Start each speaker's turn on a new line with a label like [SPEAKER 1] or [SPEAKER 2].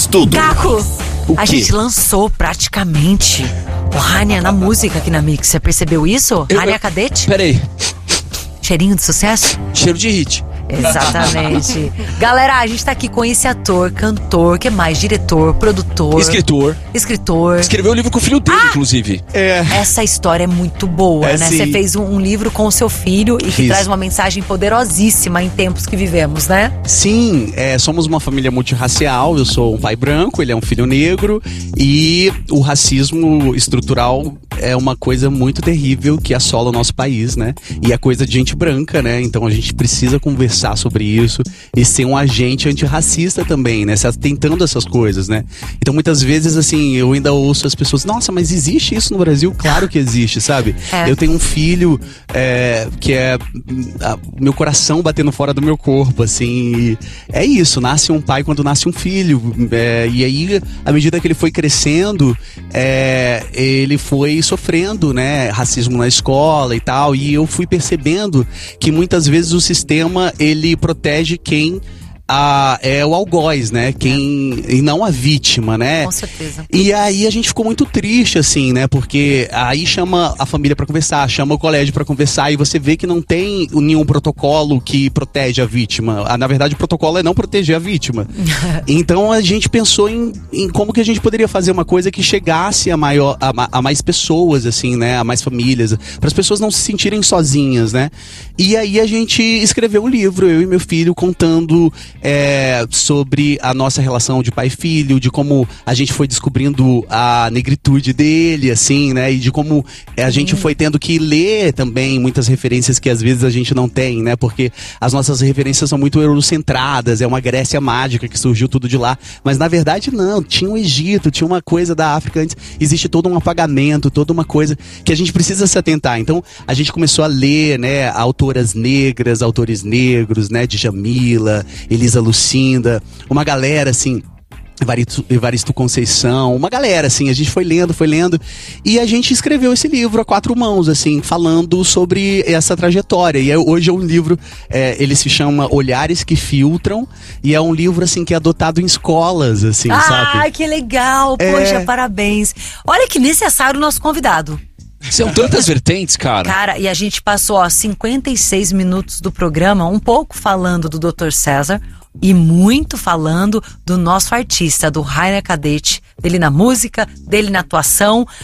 [SPEAKER 1] faz tudo.
[SPEAKER 2] Caco,
[SPEAKER 1] O
[SPEAKER 2] a
[SPEAKER 1] quê?
[SPEAKER 2] gente lançou praticamente o Rania na música aqui na Mix. Você percebeu isso? Rania Cadete?
[SPEAKER 3] Peraí,
[SPEAKER 2] Cheirinho de sucesso?
[SPEAKER 3] cheiro de hit.
[SPEAKER 2] Exatamente. Galera, a gente tá aqui com esse ator, cantor, que mais? Diretor, produtor,
[SPEAKER 3] Escritor. Escreveu um livro com o filho dele, inclusive.
[SPEAKER 2] Essa história é muito boa,
[SPEAKER 1] É,
[SPEAKER 2] né?
[SPEAKER 1] sim.
[SPEAKER 2] Você fez um livro com o seu filho e que
[SPEAKER 1] Fiz.
[SPEAKER 2] traz uma mensagem poderosíssima em tempos que vivemos, né?
[SPEAKER 1] Sim, somos uma família multirracial. Eu sou um pai branco, ele é um filho negro. E o racismo estrutural é uma coisa muito terrível que assola o nosso país, né? E é coisa de gente branca, né? Então a gente precisa conversar sobre isso e ser um agente antirracista também, né? Se atentando a essas coisas, né? Então muitas vezes, assim, eu ainda ouço as pessoas: nossa, mas existe isso no Brasil? Claro que existe, sabe?
[SPEAKER 2] É.
[SPEAKER 1] Eu tenho um filho que é meu coração batendo fora do meu corpo, assim. E é isso, nasce um pai quando nasce um filho. E aí, à medida que ele foi crescendo, ele foi sofrendo, né, racismo na escola e tal. E eu fui percebendo que muitas vezes o sistema, ele protege quem é o algoz, né? E não a vítima, né?
[SPEAKER 2] Com certeza.
[SPEAKER 1] E aí a gente ficou muito triste, assim, né? Porque aí chama a família pra conversar, chama o colégio pra conversar, e você vê que não tem nenhum protocolo que protege a vítima. Na verdade, o protocolo é não proteger a vítima. Então a gente pensou em como que a gente poderia fazer uma coisa que chegasse a mais pessoas, assim, né? A mais famílias, para as pessoas não se sentirem sozinhas, né? E aí a gente escreveu um livro, eu e meu filho, contando sobre a nossa relação de pai e filho, de como a gente foi descobrindo a negritude dele, assim, né? E de como a gente foi tendo que ler também muitas referências que às vezes a gente não tem, né? Porque as nossas referências são muito eurocentradas, é uma Grécia mágica que surgiu tudo de lá. Mas na verdade não, tinha o Egito, tinha uma coisa da África antes. Existe todo um apagamento, toda uma coisa que a gente precisa se atentar. Então a gente começou a ler, né, autoras negras, autores negros, né? Djamila, Elisa Lucinda, uma galera assim, Evaristo Conceição, uma galera assim, a gente foi lendo e a gente escreveu esse livro a 4 mãos, assim, falando sobre essa trajetória. E hoje é um livro, ele se chama Olhares que Filtram, e é um livro assim que é adotado em escolas, assim, sabe?
[SPEAKER 2] Ai, que legal, poxa, parabéns. Olha que necessário o nosso convidado.
[SPEAKER 3] São tantas vertentes, cara.
[SPEAKER 2] Cara, e a gente passou 56 minutos do programa, um pouco falando do Dr. César e muito falando do nosso artista, do Rania Cadete, dele na música, dele na atuação,